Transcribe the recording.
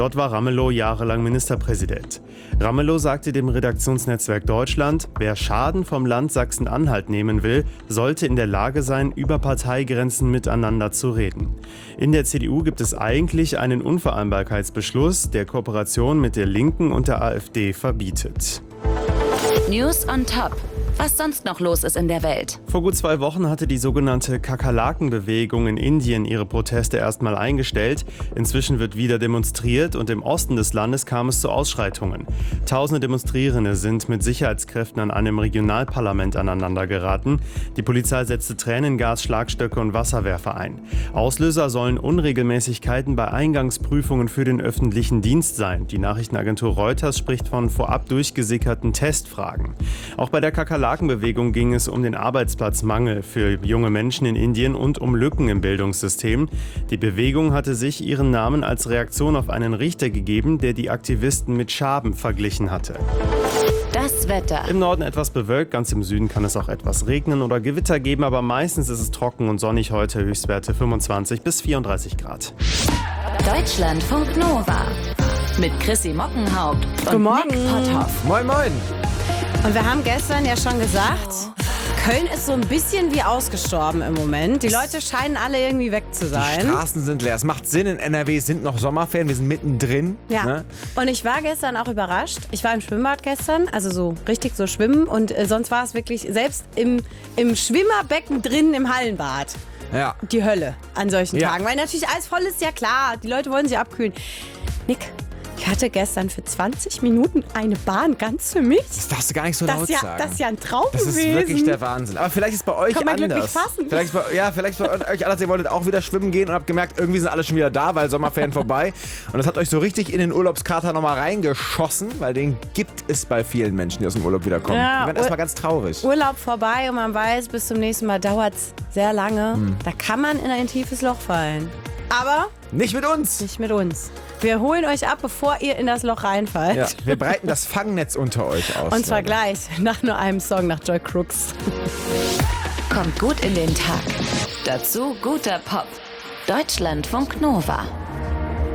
Dort war Ramelow jahrelang Ministerpräsident. Ramelow sagte dem Redaktionsnetzwerk Deutschland, wer Schaden vom Land Sachsen-Anhalt nehmen will, sollte in der Lage sein, über Parteigrenzen miteinander zu reden. In der CDU gibt es eigentlich einen Unvereinbarkeitsbeschluss, der Kooperation mit der Linken und der AfD verbietet. News on Top. Was sonst noch los ist in der Welt. Vor gut 2 Wochen hatte die sogenannte Kakerlaken-Bewegung in Indien ihre Proteste erstmal eingestellt. Inzwischen wird wieder demonstriert und im Osten des Landes kam es zu Ausschreitungen. Tausende Demonstrierende sind mit Sicherheitskräften an einem Regionalparlament aneinander geraten. Die Polizei setzte Tränengas, Schlagstöcke und Wasserwerfer ein. Auslöser sollen Unregelmäßigkeiten bei Eingangsprüfungen für den öffentlichen Dienst sein. Die Nachrichtenagentur Reuters spricht von vorab durchgesickerten Testfragen. Auch bei der Kakerlakenbewegung ging es um den Arbeitsplatzmangel für junge Menschen in Indien und um Lücken im Bildungssystem. Die Bewegung hatte sich ihren Namen als Reaktion auf einen Richter gegeben, der die Aktivisten mit Schaben verglichen hatte. Das Wetter. Im Norden etwas bewölkt, ganz im Süden kann es auch etwas regnen oder Gewitter geben, aber meistens ist es trocken und sonnig heute, Höchstwerte 25 bis 34 Grad. Deutschlandfunk Nova. Mit Chrissy Mockenhaupt und Guten Morgen. Nick Potthoff. Moin, moin. Und wir haben gestern ja schon gesagt, Köln ist so ein bisschen wie ausgestorben im Moment. Die Leute scheinen alle irgendwie weg zu Die sein. Straßen sind leer. Es macht Sinn, in NRW sind noch Sommerferien, wir sind mittendrin. Ja. Ne? Und ich war gestern auch überrascht. Ich war im Schwimmbad gestern, also so richtig so schwimmen. Und sonst war es wirklich selbst im Schwimmerbecken drin im Hallenbad. Ja. Die Hölle an solchen Ja. Tagen. Weil natürlich alles voll ist, ja klar. Die Leute wollen sich abkühlen. Nick, ich hatte gestern für 20 Minuten eine Bahn ganz für mich. Das darfst du gar nicht so laut sagen. Das ist ja ein Traum Das ist gewesen. wirklich der Wahnsinn. Aber vielleicht ist bei euch Kann man glücklich anders. fassen. Vielleicht bei euch anders. Ihr wolltet auch wieder schwimmen gehen und habt gemerkt, irgendwie sind alle schon wieder da, weil Sommerferien vorbei. Und das hat euch so richtig in den Urlaubskater nochmal reingeschossen, weil den gibt es bei vielen Menschen, die aus dem Urlaub wiederkommen. Ja, Die werden erstmal ganz traurig. Urlaub vorbei und man weiß, bis zum nächsten Mal dauert es sehr lange. Da kann man in ein tiefes Loch fallen. Aber Nicht mit uns. nicht mit uns. Wir holen euch ab, bevor ihr in das Loch reinfallt. Ja, wir breiten das Fangnetz unter euch aus. Und zwar gleich, nach nur einem Song, nach Joy Crooks. Kommt gut in den Tag. Dazu guter Pop. Deutschlandfunk Nova.